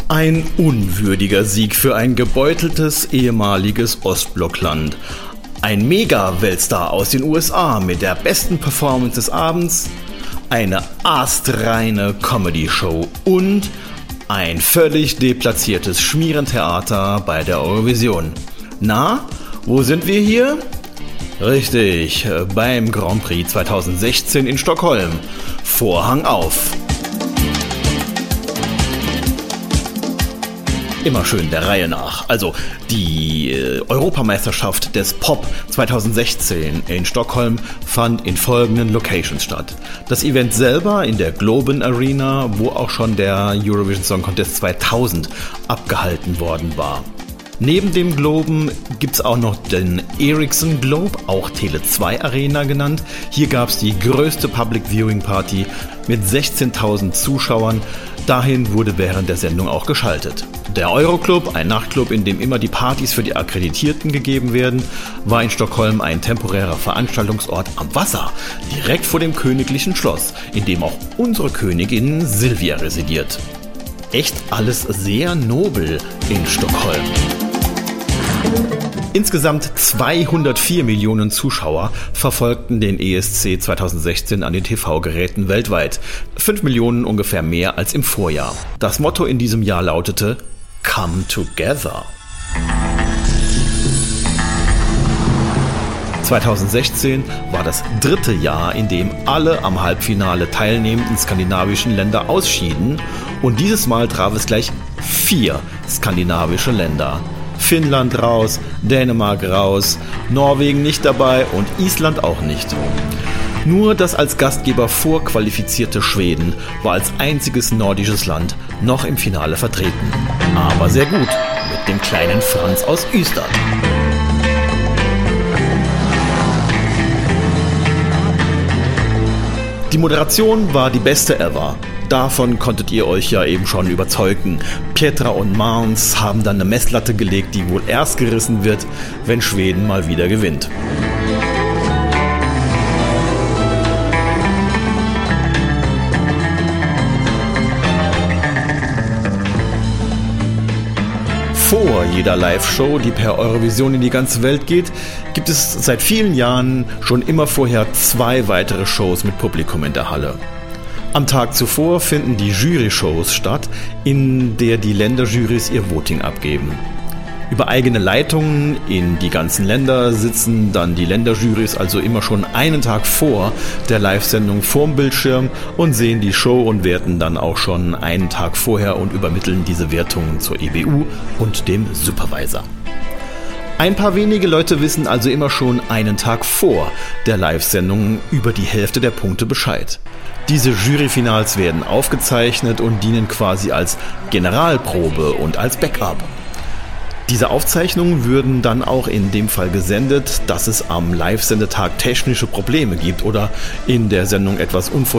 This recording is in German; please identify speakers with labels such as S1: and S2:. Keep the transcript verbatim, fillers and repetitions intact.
S1: Ein unwürdiger Sieg für ein gebeuteltes ehemaliges Ostblockland. Ein Mega-Weltstar aus den U S A mit der besten Performance des Abends, eine astreine Comedy-Show und ein völlig deplatziertes Schmierentheater bei der Eurovision. Na, wo sind wir hier? Richtig, beim Grand Prix zweitausendsechzehn in Stockholm. Vorhang auf! Immer schön der Reihe nach. Also die äh, Europameisterschaft des Pop zweitausendsechzehn in Stockholm fand in folgenden Locations statt. Das Event selber in der Globen Arena, wo auch schon der Eurovision Song Contest zweitausend abgehalten worden war. Neben dem Globen gibt es auch noch den Ericsson Globe, auch Tele zwei Arena genannt. Hier gab es die größte Public Viewing Party mit sechzehntausend Zuschauern. Dahin wurde während der Sendung auch geschaltet. Der Euroclub, ein Nachtclub, in dem immer die Partys für die Akkreditierten gegeben werden, war in Stockholm ein temporärer Veranstaltungsort am Wasser, direkt vor dem königlichen Schloss, in dem auch unsere Königin Silvia residiert. Echt alles sehr nobel in Stockholm. Insgesamt zweihundertvier Millionen Zuschauer verfolgten den E S C zweitausendsechzehn an den T V-Geräten weltweit. fünf Millionen ungefähr mehr als im Vorjahr. Das Motto in diesem Jahr lautete Come Together. zweitausendsechzehn war das dritte Jahr, in dem alle am Halbfinale teilnehmenden skandinavischen Länder ausschieden, und dieses Mal traf es gleich vier skandinavische Länder. Finnland raus, Dänemark raus, Norwegen nicht dabei und Island auch nicht. Nur das als Gastgeber vorqualifizierte Schweden war als einziges nordisches Land noch im Finale vertreten. Aber sehr gut, mit dem kleinen Franz aus Ystad. Die Moderation war die beste ever. Davon konntet ihr euch ja eben schon überzeugen. Petra und Mans haben dann eine Messlatte gelegt, die wohl erst gerissen wird, wenn Schweden mal wieder gewinnt. Vor jeder Live-Show, die per Eurovision in die ganze Welt geht, gibt es seit vielen Jahren schon immer vorher zwei weitere Shows mit Publikum in der Halle. Am Tag zuvor finden die Jury-Shows statt, in der die Länderjurys ihr Voting abgeben. Über eigene Leitungen in die ganzen Länder sitzen dann die Länderjurys also immer schon einen Tag vor der Live-Sendung vorm Bildschirm und sehen die Show und werten dann auch schon einen Tag vorher und übermitteln diese Wertungen zur E B U und dem Supervisor. Ein paar wenige Leute wissen also immer schon einen Tag vor der Live-Sendung über die Hälfte der Punkte Bescheid. Diese Juryfinals werden aufgezeichnet und dienen quasi als Generalprobe und als Backup. Diese Aufzeichnungen würden dann auch in dem Fall gesendet, dass es am Live-Sendetag technische Probleme gibt oder in der Sendung etwas unvorhergesehenes